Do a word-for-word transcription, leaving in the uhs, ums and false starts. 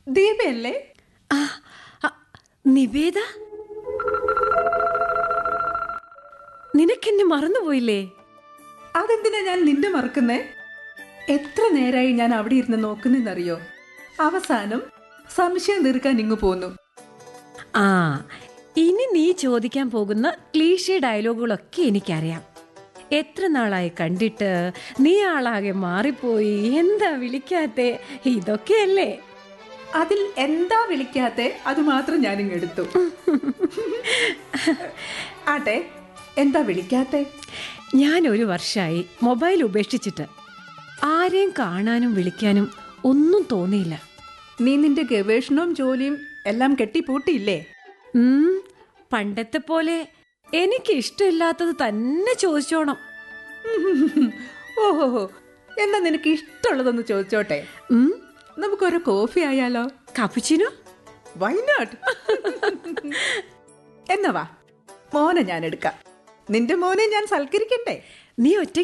ദീപയല്ലേ? ആ, ആ, നിവേദ, നിനക്കെന്നെ മറന്നുപോയില്ലേ? അതെന്തിനാ ഞാൻ നിന്റെ മറക്കുന്നേ? എത്ര നേരായി ഞാൻ അവിടെ ഇരുന്ന് നോക്കുന്നെന്നറിയോ? അവസാനം സംശയം തീർക്കാൻ ഇങ്ങു പോന്നു. ആ, ഇനി നീ ചോദിക്കാൻ പോകുന്ന ക്ലീഷേ ഡയലോഗുകളൊക്കെ എനിക്കറിയാം. എത്ര നാളായി കണ്ടിട്ട്, നീ ആളാകെ മാറിപ്പോയി, എന്താ വിളിക്കാത്തെ, ഇതൊക്കെയല്ലേ? അതിൽ എന്താ വിളിക്കാത്തെ അത് മാത്രം ഞാനിങ്ങ് എടുത്തു. ആട്ടെ, എന്താ വിളിക്കാത്തെ? ഞാൻ ഒരു വർഷമായി മൊബൈൽ ഉപേക്ഷിച്ചിട്ട്. ആരെയും കാണാനും വിളിക്കാനും ഒന്നും തോന്നിയില്ല. നീ നിന്റെ ഗവേഷണവും ജോലിയും എല്ലാം കെട്ടിപ്പൂട്ടിയില്ലേ? ഉം, പണ്ടത്തെ പോലെ എനിക്ക് ഇഷ്ടമില്ലാത്തത് തന്നെ ചോദിച്ചോണം. ഓഹോ, എന്നാ നിനക്ക് ഇഷ്ടമുള്ളതൊന്ന് ചോദിച്ചോട്ടെ? ഉം, നമുക്കൊരു കോഫി ആയാലോ? കാപ്പുച്ചിനോ? Why not? എന്നാ വാ, മോനെ ഞാൻ എടുക്കാം. നിന്റെ മോനെ ഞാൻ സൽക്കരിക്കട്ടെ. നീ ഒറ്റ